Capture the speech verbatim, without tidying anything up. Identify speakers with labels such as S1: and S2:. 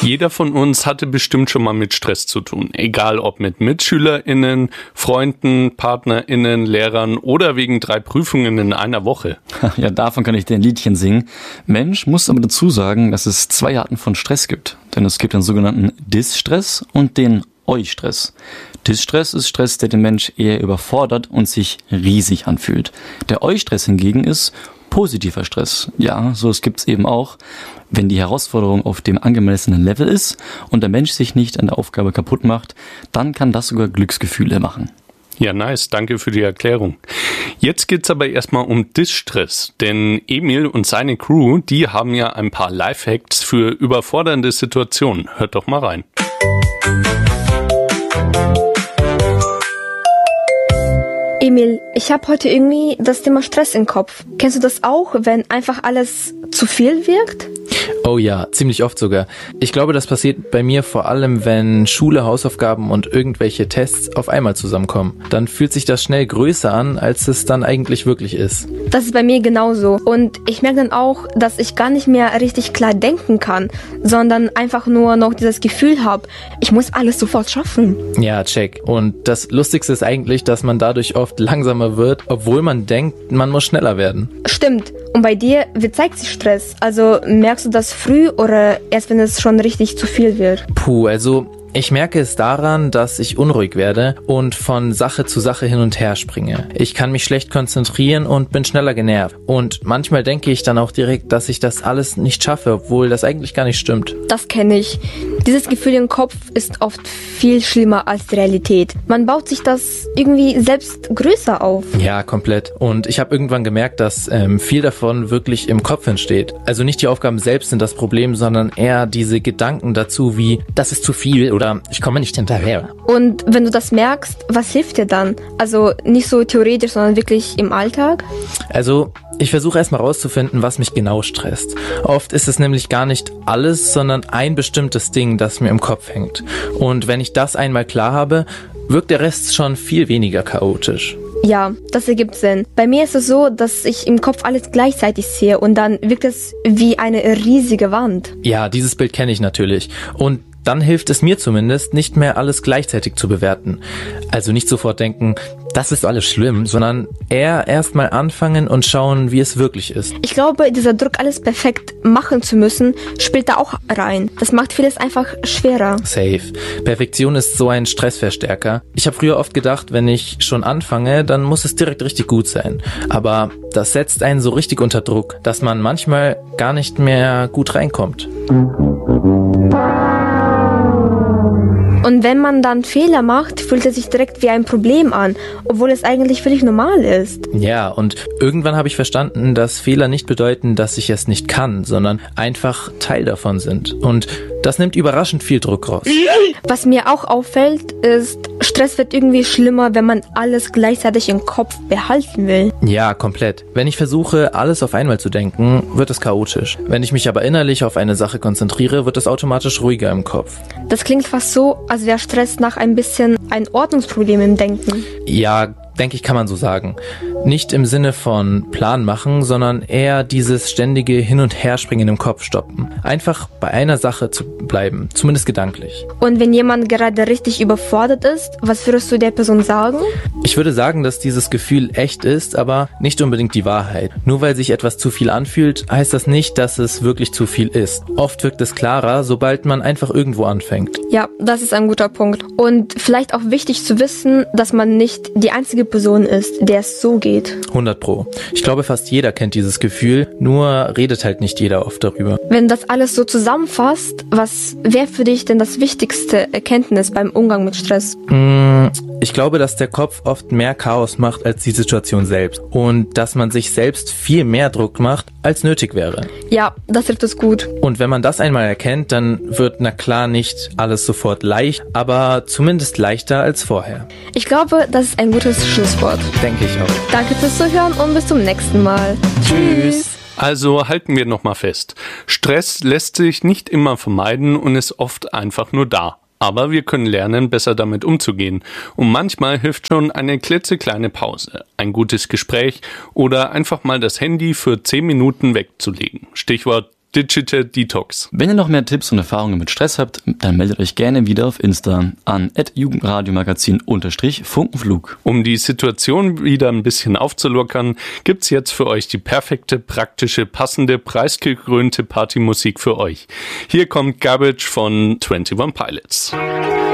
S1: Jeder von uns hatte bestimmt schon mal mit Stress zu tun. Egal ob mit MitschülerInnen, Freunden, PartnerInnen, Lehrern oder wegen drei Prüfungen in einer Woche.
S2: Ja, davon kann ich dir ein Liedchen singen. Mensch muss aber dazu sagen, dass es zwei Arten von Stress gibt. Denn es gibt den sogenannten Dis-Stress und den Eu-Stress. Dis-Stress ist Stress, der den Mensch eher überfordert und sich riesig anfühlt. Der Eu-Stress hingegen ist positiver Stress. Ja, so es gibt's eben auch, wenn die Herausforderung auf dem angemessenen Level ist und der Mensch sich nicht an der Aufgabe kaputt macht, dann kann das sogar Glücksgefühle machen.
S1: Ja, nice. Danke für die Erklärung. Jetzt geht's aber erstmal um Dis-Stress, denn Emil und seine Crew, die haben ja ein paar Lifehacks für überfordernde Situationen. Hört doch mal rein.
S3: Emil, ich habe heute irgendwie das Thema Stress im Kopf. Kennst du das auch, wenn einfach alles zu viel wirkt?
S4: Oh ja, ziemlich oft sogar. Ich glaube, das passiert bei mir vor allem, wenn Schule, Hausaufgaben und irgendwelche Tests auf einmal zusammenkommen. Dann fühlt sich das schnell größer an, als es dann eigentlich wirklich ist.
S3: Das ist bei mir genauso. Und ich merke dann auch, dass ich gar nicht mehr richtig klar denken kann, sondern einfach nur noch dieses Gefühl habe, ich muss alles sofort schaffen.
S4: Ja, check. Und das Lustigste ist eigentlich, dass man dadurch oft langsamer wird, obwohl man denkt, man muss schneller werden.
S3: Stimmt. Und bei dir, wie zeigt sich Stress? Also merkst du das früh oder erst, wenn es schon richtig zu viel wird?
S4: Puh, also ich merke es daran, dass ich unruhig werde und von Sache zu Sache hin und her springe. Ich kann mich schlecht konzentrieren und bin schneller genervt. Und manchmal denke ich dann auch direkt, dass ich das alles nicht schaffe, obwohl das eigentlich gar nicht stimmt.
S3: Das kenne ich. Dieses Gefühl im Kopf ist oft viel schlimmer als die Realität. Man baut sich das irgendwie selbst größer auf.
S4: Ja, komplett. Und ich habe irgendwann gemerkt, dass ähm, viel davon wirklich im Kopf entsteht. Also nicht die Aufgaben selbst sind das Problem, sondern eher diese Gedanken dazu wie, das ist zu viel oder ich komme nicht hinterher.
S3: Und wenn du das merkst, was hilft dir dann? Also nicht so theoretisch, sondern wirklich im Alltag?
S4: Also ich versuche erstmal rauszufinden, was mich genau stresst. Oft ist es nämlich gar nicht alles, sondern ein bestimmtes Ding, das mir im Kopf hängt. Und wenn ich das einmal klar habe, wirkt der Rest schon viel weniger chaotisch.
S3: Ja, das ergibt Sinn. Bei mir ist es so, dass ich im Kopf alles gleichzeitig sehe und dann wirkt es wie eine riesige Wand.
S4: Ja, dieses Bild kenne ich natürlich. Und dann hilft es mir zumindest, nicht mehr alles gleichzeitig zu bewerten. Also nicht sofort denken, das ist alles schlimm, sondern eher erstmal anfangen und schauen, wie es wirklich ist.
S3: Ich glaube, dieser Druck, alles perfekt machen zu müssen, spielt da auch rein. Das macht vieles einfach schwerer.
S4: Safe. Perfektion ist so ein Stressverstärker. Ich habe früher oft gedacht, wenn ich schon anfange, dann muss es direkt richtig gut sein. Aber das setzt einen so richtig unter Druck, dass man manchmal gar nicht mehr gut reinkommt.
S3: Und wenn man dann Fehler macht, fühlt es sich direkt wie ein Problem an, obwohl es eigentlich völlig normal ist.
S4: Ja, und irgendwann habe ich verstanden, dass Fehler nicht bedeuten, dass ich es nicht kann, sondern einfach Teil davon sind. Und das nimmt überraschend viel Druck raus.
S3: Was mir auch auffällt, ist, Stress wird irgendwie schlimmer, wenn man alles gleichzeitig im Kopf behalten will.
S4: Ja, komplett. Wenn ich versuche, alles auf einmal zu denken, wird es chaotisch. Wenn ich mich aber innerlich auf eine Sache konzentriere, wird es automatisch ruhiger im Kopf.
S3: Das klingt fast so, als wäre Stress nach ein bisschen ein Ordnungsproblem im Denken.
S4: Ja, denke ich, kann man so sagen. Nicht im Sinne von Plan machen, sondern eher dieses ständige Hin- und Herspringen im Kopf stoppen. Einfach bei einer Sache zu bleiben, zumindest gedanklich.
S3: Und wenn jemand gerade richtig überfordert ist, was würdest du der Person sagen?
S4: Ich würde sagen, dass dieses Gefühl echt ist, aber nicht unbedingt die Wahrheit. Nur weil sich etwas zu viel anfühlt, heißt das nicht, dass es wirklich zu viel ist. Oft wirkt es klarer, sobald man einfach irgendwo anfängt.
S3: Ja, das ist ein guter Punkt. Und vielleicht auch wichtig zu wissen, dass man nicht die einzige Person ist, der es so geht.
S4: hundert Pro. Ich glaube, fast jeder kennt dieses Gefühl, nur redet halt nicht jeder oft darüber.
S3: Wenn das alles so zusammenfasst, was wäre für dich denn das wichtigste Erkenntnis beim Umgang mit Stress?
S4: Ich glaube, dass der Kopf oft mehr Chaos macht als die Situation selbst und dass man sich selbst viel mehr Druck macht, als nötig wäre.
S3: Ja, das trifft es gut.
S4: Und wenn man das einmal erkennt, dann wird na klar nicht alles sofort leicht, aber zumindest leichter als vorher.
S3: Ich glaube, das ist ein gutes Schlusswort.
S4: Denke ich auch.
S3: Danke fürs Zuhören und bis zum nächsten Mal. Tschüss.
S1: Also halten wir nochmal fest. Stress lässt sich nicht immer vermeiden und ist oft einfach nur da. Aber wir können lernen, besser damit umzugehen. Und manchmal hilft schon eine klitzekleine Pause, ein gutes Gespräch oder einfach mal das Handy für zehn Minuten wegzulegen. Stichwort Digital Detox.
S2: Wenn ihr noch mehr Tipps und Erfahrungen mit Stress habt, dann meldet euch gerne wieder auf Insta an at jugendradiomagazin unterstrich Funkenflug.
S1: Um die Situation wieder ein bisschen aufzulockern, gibt's jetzt für euch die perfekte, praktische, passende, preisgekrönte Partymusik für euch. Hier kommt Garbage von twenty one Pilots.